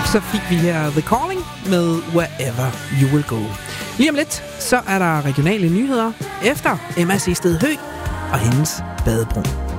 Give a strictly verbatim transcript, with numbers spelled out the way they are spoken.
så fik vi her The Calling med Wherever You Will Go. Lige om lidt, så er der regionale nyheder efter Emma Sted Høgh og hendes badebrun.